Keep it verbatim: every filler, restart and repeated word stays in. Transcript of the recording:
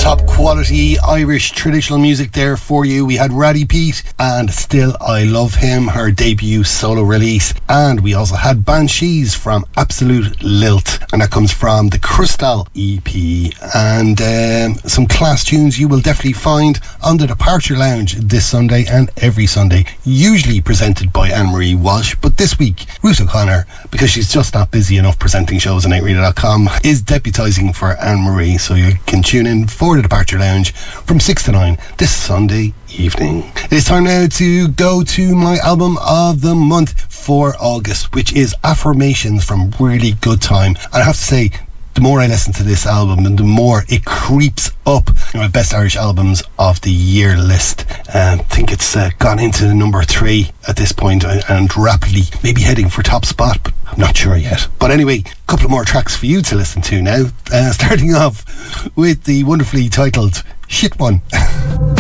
top quality Irish traditional music there for you. We had Ratty Pete and Still I Love Him, her debut solo release. And we also had Banshees from Absolute Lilt, and that comes from the Crystal E P. And um, some class tunes you will definitely find on the Departure Lounge this Sunday and every Sunday, usually presented by Anne-Marie Walsh. But this week, Ruth O'Connor, because she's just not busy enough presenting shows on eight radio dot com, is deputising for Anne-Marie, so you can tune in for the Departure Lounge from six to nine this Sunday evening. It's time now to go to my album of the month for August, which is Affirmations from Really Good Time. And I have to say, the more I listen to this album, and the more it creeps up in my best Irish albums of the year list. Um, I think it's uh, gone into number three at this point, and, and rapidly maybe heading for top spot, but I'm not sure yet. But anyway, a couple of more tracks for you to listen to now. Uh, starting off with the wonderfully titled Shit One.